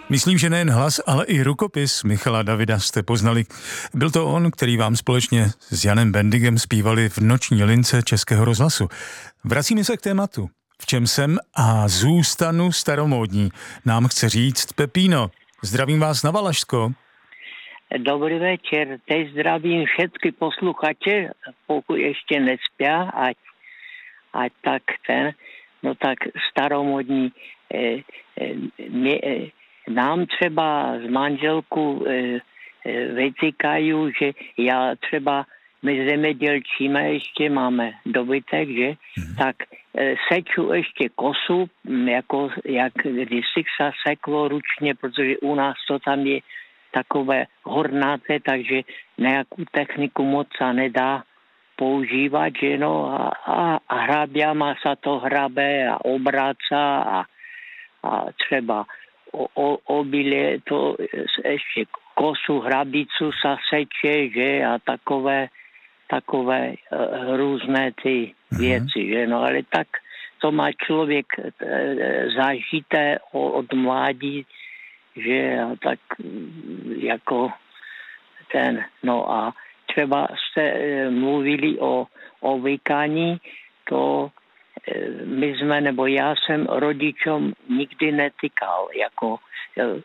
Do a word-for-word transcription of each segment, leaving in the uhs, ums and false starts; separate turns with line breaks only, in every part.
Myslím, že nejen hlas, ale i rukopis Michala Davida jste poznali. Byl to on, který vám společně s Janem Bendigem zpívali v noční lince Českého rozhlasu. Vracíme se k tématu. V čem jsem a zůstanu staromódní, nám chce říct Pepíno. Zdravím vás na Valašsko.
Dobrý večer, teď zdravím všetky posluchače, pokud ještě nespia, ať, ať tak ten, no tak staromodní. E, e, mě, e, nám třeba z manželku e, e, vytýkají, že já třeba, my zemědělčíme ještě, máme dobytek, že, mm. tak e, seču ještě kosu, jako, jak kdysi se seklo ručně, protože u nás to tam je takové hornáté, takže nějakou techniku moc se nedá používat, že no, a, a, a hrabiama se to hrabe a obraca a, a třeba o, o, obilie to ještě kosu, hrabicu se seče, že a takové, takové uh, různé ty mm-hmm. věci, že no, ale tak to má člověk uh, zažité od mládí, že a tak jako ten, no a třeba jste e, mluvili o, o vykání, to e, my jsme, nebo já jsem rodičům nikdy netykal, jako e, e,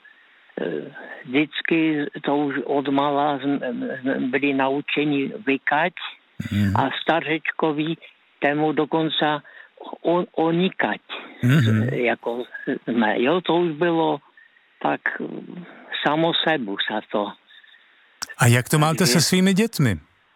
vždycky to už od mala byli naučeni vykať mm. a stařečkovi tému dokonce on, onikať. Mm. Jako, jo, to už bylo tak samo sebu sa to.
A jak to máte Takže, se svými dětmi?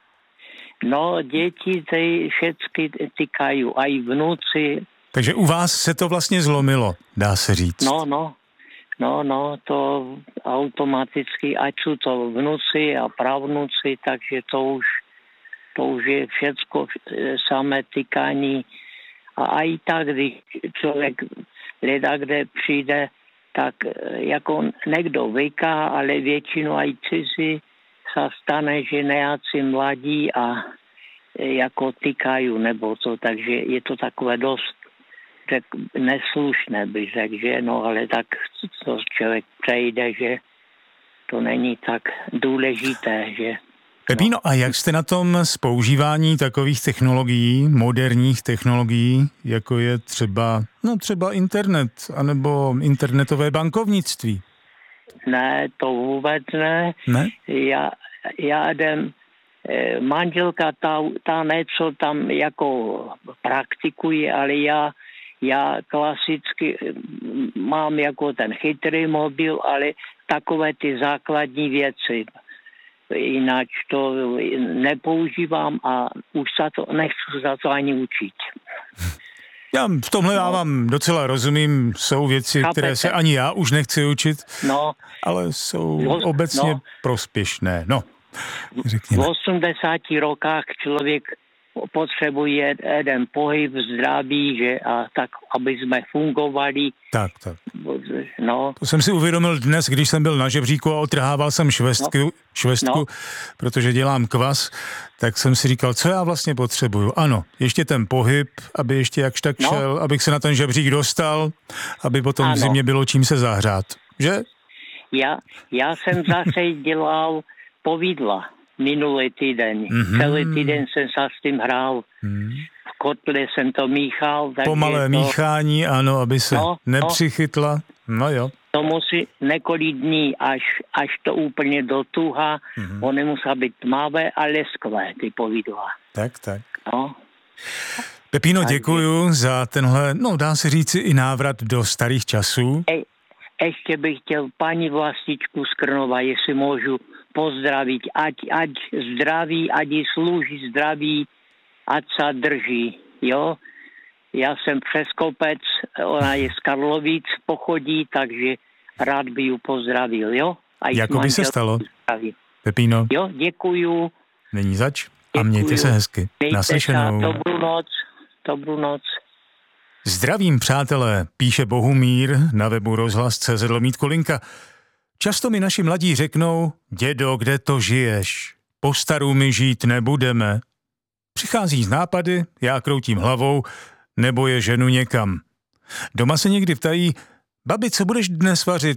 No, děti ty všechny týkají, aj vnuci.
Takže u vás se to vlastně zlomilo, dá se říct.
No, no, no, no, to automaticky, ať jsou to vnuci a pravnuci, takže to už, to už je všecko samé týkání. A aj tak, když člověk leda, kde přijde, tak jako někdo vyká, ale většinou aj cizí se stane, že nejakí mladí a jako tykají nebo to, takže je to takové dost řek, neslušné, bych řekl, že no, ale tak to člověk přejde, že to není tak důležité, že
Pepíno, a jak jste na tom s používání takových technologií, moderních technologií, jako je třeba, no třeba internet, anebo internetové bankovnictví?
Ne, to vůbec ne.
Ne?
Já, já jdem, eh, manželka ta, ta něco tam jako praktikuje, ale já, já klasicky mám jako ten chytrý mobil, ale takové ty základní věci. Jinak to nepoužívám a už se to nechci za to ani učit.
Já v tomhle já vám docela rozumím, jsou věci, Chápete? které se ani já už nechci učit,
no,
ale jsou no, obecně no, prospěšné. No,
řekněme. V osmdesáti rokách člověk potřebuje jeden pohyb, zdraví, že a tak, aby jsme fungovali.
Tak, tak.
No.
To jsem si uvědomil dnes, když jsem byl na žebříku a otrhával jsem švestku, no. švestku no. protože dělám kvas, tak jsem si říkal, co já vlastně potřebuju. Ano, ještě ten pohyb, aby ještě jakž tak no. šel, abych se na ten žebřík dostal, aby potom ano. v zimě bylo čím se zahřát. Že?
Já, já jsem zase dělal povidla. Minulý týden. Mm-hmm. Celý týden jsem se s tím hrál. Mm. V kotle jsem to míchal.
Pomalé to... míchání, ano, aby se no, nepřichytla. No jo.
To musí několik dní, až, až to úplně dotuhá. Mm-hmm. Ony musí být tmavé a lesklé, ty povidla.
Tak, tak.
No.
Pepíno, tak děkuju je... za tenhle, no dá se říci i návrat do starých časů. E,
ještě bych chtěl paní vlastičku z Krnova, jestli můžu pozdravit, ať, ať zdraví, ať jí slouží zdraví, ať se drží, jo. Já jsem přes kopec, ona je z Karlovic, pochodí, takže rád by ju pozdravil, jo.
Jako by se stalo, zdraví. Pepíno.
Jo, děkuju.
Není zač a mějte se hezky.
Mějte
Naslyšenou.
Se, dobrou noc, dobrou noc.
Zdravím, přátelé, píše Bohumír na webu rozhlas tečka cé zet lomítko linka. Často mi naši mladí řeknou, dědo, kde to žiješ? Po staru my žít nebudeme. Přichází z nápady, já kroutím hlavou, nebo je ženu někam. Doma se někdy ptají, babi, co budeš dnes vařit?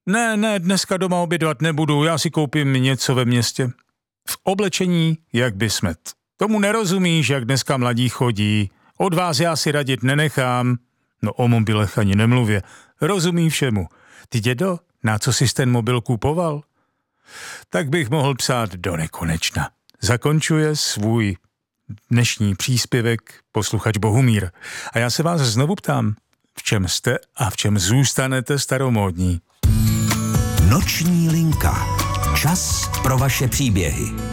Ne, ne, dneska doma obědvat nebudu, já si koupím něco ve městě. V oblečení jak by smet. Tomu nerozumíš, jak dneska mladí chodí. Od vás já si radit nenechám. No o mobilech ani nemluvě. Rozumí všemu. Ty dědo, na co jsi ten mobil kupoval? Tak bych mohl psát do nekonečna. Zakončuje svůj dnešní příspěvek posluchač Bohumír. A já se vás znovu ptám, v čem jste a v čem zůstanete staromódní?
Noční linka. Čas pro vaše příběhy.